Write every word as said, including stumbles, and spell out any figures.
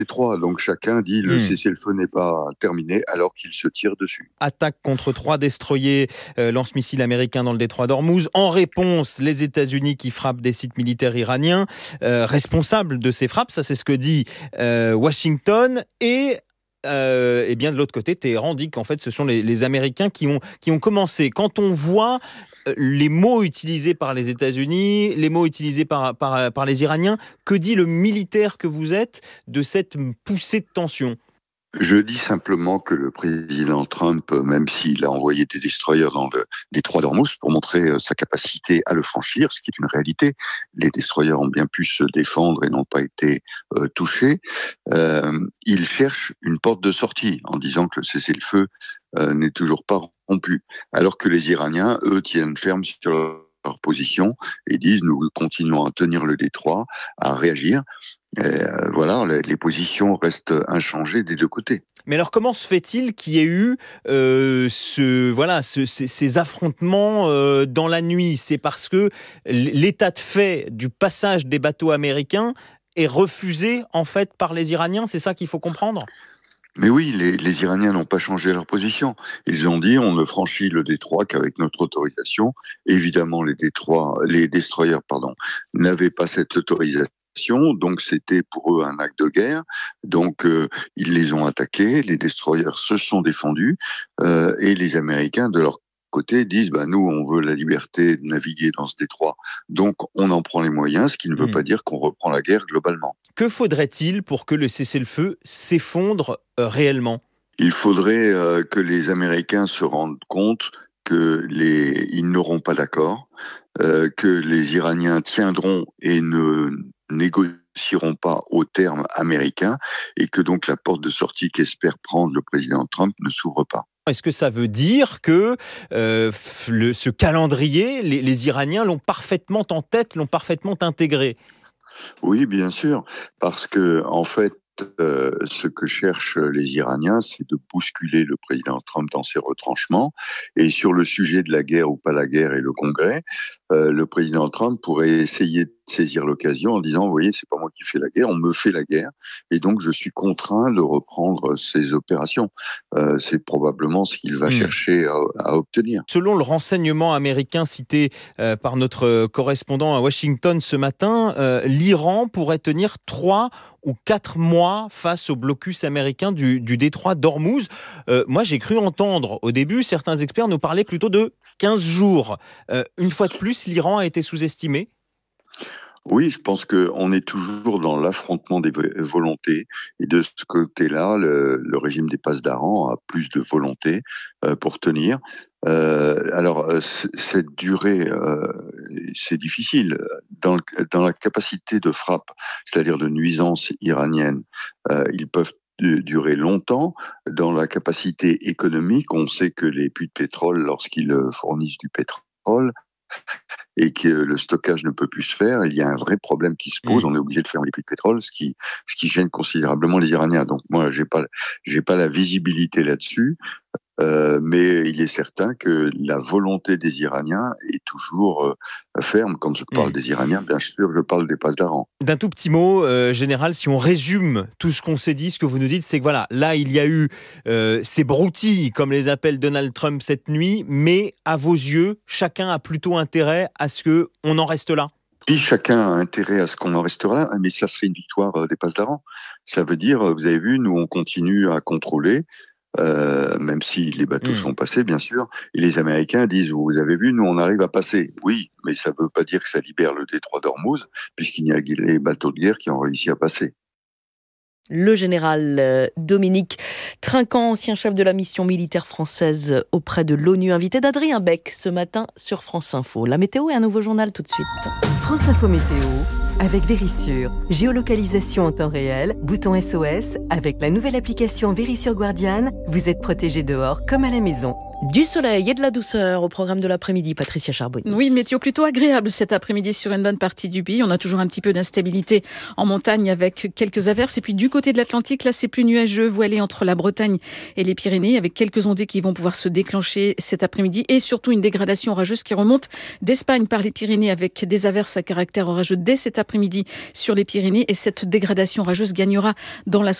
détroit. Donc chacun dit le Hmm. cessez-le-feu n'est pas terminé alors qu'il se tire dessus. Attaque contre trois destroyers euh, lance-missiles américains dans le détroit d'Ormuz. En réponse, les États-Unis qui frappent des sites militaires iraniens, euh, responsables de ces frappes. Ça, c'est ce que dit euh, Washington. Et Euh, et bien de l'autre côté, Téhéran dit qu'en fait ce sont les, les Américains qui ont, qui ont commencé. Quand on voit euh, les mots utilisés par les États-Unis, les mots utilisés par, par, par les Iraniens, que dit le militaire que vous êtes de cette poussée de tension ? Je dis simplement que le président Trump, même s'il a envoyé des destroyers dans le détroit d'Ormuz pour montrer sa capacité à le franchir, ce qui est une réalité, les destroyers ont bien pu se défendre et n'ont pas été euh, touchés, euh, il cherche une porte de sortie en disant que le cessez-le-feu euh, n'est toujours pas rompu, alors que les Iraniens, eux, tiennent ferme sur leur position et disent nous continuons à tenir le détroit, à réagir. Et euh, voilà, les, les positions restent inchangées des deux côtés. Mais alors, comment se fait-il qu'il y ait eu euh, ce, voilà, ce, ces, ces affrontements euh, dans la nuit ? C'est parce que l'état de fait du passage des bateaux américains est refusé en fait par les Iraniens. C'est ça qu'il faut comprendre ? Mais oui, les, les Iraniens n'ont pas changé leur position. Ils ont dit on ne franchit le détroit qu'avec notre autorisation. Évidemment, les détroits, les destroyers, pardon, n'avaient pas cette autorisation. Donc c'était pour eux un acte de guerre. Donc euh, ils les ont attaqués, les destroyers se sont défendus euh, et les Américains de leur côté disent bah nous on veut la liberté de naviguer dans ce détroit, donc on en prend les moyens, ce qui ne veut mmh. pas dire qu'on reprend la guerre globalement. Que faudrait-il pour que le cessez-le-feu s'effondre euh, réellement ? Il faudrait euh, que les Américains se rendent compte que les ils n'auront pas d'accord, euh, que les Iraniens tiendront et ne négocieront pas aux termes américains et que donc la porte de sortie qu'espère prendre le président Trump ne s'ouvre pas. Est-ce que ça veut dire que euh, le, ce calendrier, les, les Iraniens l'ont parfaitement en tête, l'ont parfaitement intégré ? Oui, bien sûr, parce que en fait, Euh, ce que cherchent les Iraniens, c'est de bousculer le président Trump dans ses retranchements. Et sur le sujet de la guerre ou pas la guerre et le Congrès, euh, le président Trump pourrait essayer de saisir l'occasion en disant, vous voyez, c'est pas moi qui fais la guerre, on me fait la guerre, et donc je suis contraint de reprendre ces opérations. Euh, c'est probablement ce qu'il va mmh. chercher à, à obtenir. Selon le renseignement américain cité euh, par notre correspondant à Washington ce matin, euh, l'Iran pourrait tenir trois ou quatre mois face au blocus américain du, du détroit d'Ormuz. Euh, moi, j'ai cru entendre au début, certains experts nous parlaient plutôt de quinze jours. Euh, une fois de plus, l'Iran a été sous-estimé ? Oui, je pense qu'on est toujours dans l'affrontement des volontés. Et de ce côté-là, le, le régime des passes d'Aran a plus de volonté euh, pour tenir. Euh, alors, cette durée, euh, c'est difficile. Dans, dans la capacité de frappe, c'est-à-dire de nuisance iranienne, euh, ils peuvent durer longtemps. Dans la capacité économique, on sait que les puits de pétrole, lorsqu'ils fournissent du pétrole, et que le stockage ne peut plus se faire, il y a un vrai problème qui se pose. Mmh. On est obligé de fermer les puits de pétrole, ce qui, ce qui gêne considérablement les Iraniens. Donc moi, j'ai pas, j'ai pas la visibilité là-dessus. Euh, mais il est certain que la volonté des Iraniens est toujours euh, ferme. Quand je parle mmh. des Iraniens, bien sûr, je parle des passes d'Aran. D'un tout petit mot, euh, général, si on résume tout ce qu'on s'est dit, ce que vous nous dites, c'est que voilà, là, il y a eu euh, ces broutilles, comme les appelle Donald Trump cette nuit, mais à vos yeux, chacun a plutôt intérêt à ce qu'on en reste là. Si chacun a intérêt à ce qu'on en reste là, mais ça serait une victoire des passes d'Aran. Ça veut dire, vous avez vu, nous, on continue à contrôler. Euh, même si les bateaux mmh. sont passés, bien sûr, et les Américains disent, vous avez vu, nous on arrive à passer. Oui, mais ça ne veut pas dire que ça libère le détroit d'Ormuz, puisqu'il y a les bateaux de guerre qui ont réussi à passer. Le général Dominique Trinquant, ancien chef de la mission militaire française auprès de l'ONU, invité d'Adrien Beck ce matin sur France Info. La météo et un nouveau journal tout de suite. France Info Météo avec Vérissure. Géolocalisation en temps réel, bouton S O S. Avec la nouvelle application Vérissure Guardian, vous êtes protégé dehors comme à la maison. Du soleil et de la douceur au programme de l'après-midi, Patricia Charbonnier. Oui, météo plutôt agréable cet après-midi sur une bonne partie du pays. On a toujours un petit peu d'instabilité en montagne avec quelques averses. Et puis du côté de l'Atlantique, là c'est plus nuageux, voilé entre la Bretagne et les Pyrénées, avec quelques ondées qui vont pouvoir se déclencher cet après-midi. Et surtout une dégradation orageuse qui remonte d'Espagne par les Pyrénées, avec des averses à caractère orageux dès cet après-midi sur les Pyrénées. Et cette dégradation orageuse gagnera dans la